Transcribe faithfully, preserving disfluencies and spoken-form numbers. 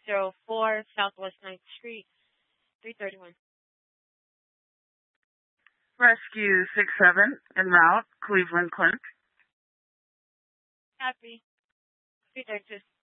zero four Southwest ninth Street, three thirty-one. Rescue six seven, en route, Cleveland Clinic. Copy. three thirty-two.